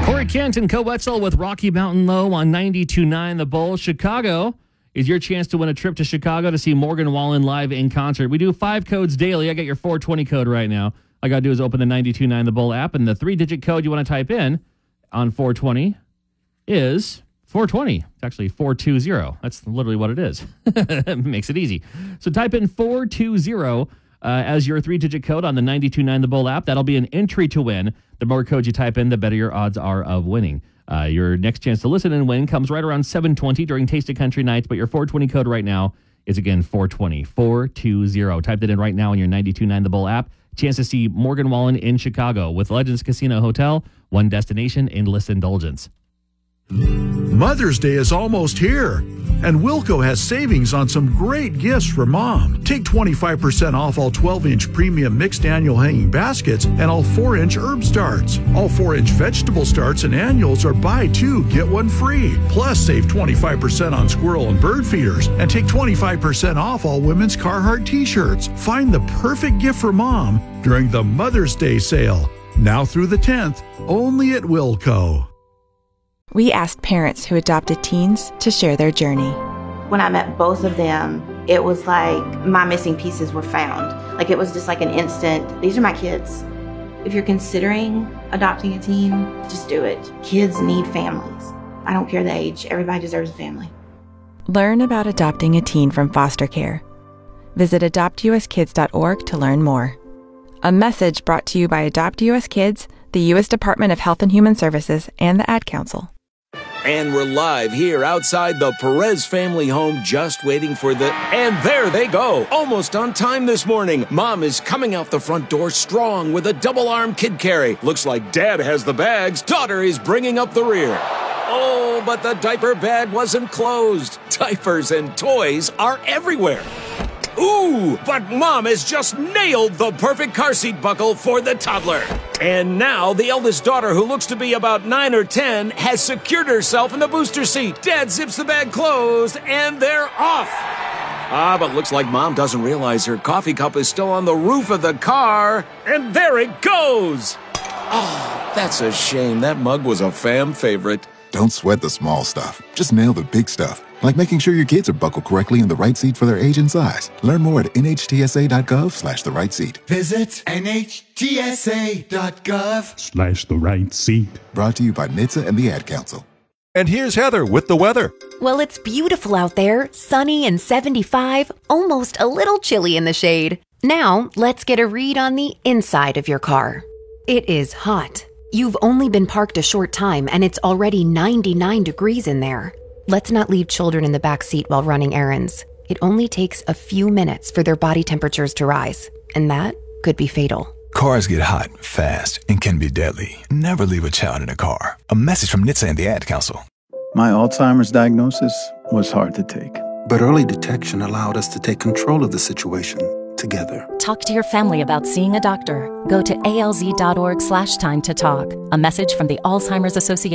Corey Kent and Co Wetzel with Rocky Mountain Low on 92.9 The Bull. Chicago is your chance to win a trip to Chicago to see Morgan Wallen live in concert. We do 5 codes daily. I got your 420 code right now. All I got to do is open the 92.9 The Bull app, and the 3-digit code you want to type in on 420 is 420. It's actually 420. That's literally what it is. It makes it easy. So type in 420 as your 3-digit code on the 92.9 The Bull app. That'll be an entry to win. The more codes you type in, the better your odds are of winning. Your next chance to listen and win comes right around 7:20 during Taste of Country nights, but your 420 code right now is, again, 420. 420. Type that in right now in your 92.9 The Bull app. Chance to see Morgan Wallen in Chicago with Legends Casino Hotel, one destination, endless indulgence. Mother's Day is almost here, and Wilco has savings on some great gifts for mom. Take 25% off all 12-inch premium mixed annual hanging baskets and all 4-inch herb starts. All 4-inch vegetable starts and annuals are buy 2, get 1 free. Plus, save 25% on squirrel and bird feeders and take 25% off all women's Carhartt t-shirts. Find the perfect gift for mom during the Mother's Day sale. Now through the 10th, only at Wilco. We asked parents who adopted teens to share their journey. When I met both of them, it was like my missing pieces were found. Like it was just like an instant, these are my kids. If you're considering adopting a teen, just do it. Kids need families. I don't care the age, everybody deserves a family. Learn about adopting a teen from foster care. Visit adoptuskids.org to learn more. A message brought to you by Adopt US Kids, the U.S. Department of Health and Human Services, and the Ad Council. And we're live here outside the Perez family home, just waiting for the... And there they go! Almost on time this morning. Mom is coming out the front door strong with a double-arm kid carry. Looks like Dad has the bags. Daughter is bringing up the rear. Oh, but the diaper bag wasn't closed. Diapers and toys are everywhere. Ooh, but Mom has just nailed the perfect car seat buckle for the toddler. And now the eldest daughter, who looks to be about 9 or 10, has secured herself in the booster seat. Dad zips the bag closed, and they're off. But looks like Mom doesn't realize her coffee cup is still on the roof of the car. And there it goes. Oh, that's a shame. That mug was a fam favorite. Don't sweat the small stuff. Just nail the big stuff. Like making sure your kids are buckled correctly in the right seat for their age and size. Learn more at nhtsa.gov/the right seat. Visit nhtsa.gov/the right seat. Brought to you by NHTSA and the Ad Council. And here's Heather with the weather. Well, it's beautiful out there, sunny and 75, almost a little chilly in the shade. Now, let's get a read on the inside of your car. It is hot. You've only been parked a short time and it's already 99 degrees in there. Let's not leave children in the back seat while running errands. It only takes a few minutes for their body temperatures to rise, and that could be fatal. Cars get hot fast and can be deadly. Never leave a child in a car. A message from NHTSA and the Ad Council. My Alzheimer's diagnosis was hard to take. But early detection allowed us to take control of the situation together. Talk to your family about seeing a doctor. Go to alz.org/time to talk. A message from the Alzheimer's Association.